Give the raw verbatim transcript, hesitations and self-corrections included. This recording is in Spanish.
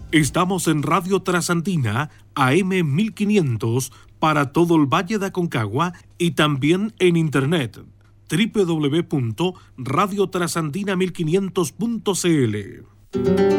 Estamos en Radio Trasandina, A M mil quinientos, para todo el Valle de Aconcagua y también en internet, doble u doble u doble u punto radio trasandina mil quinientos punto c l.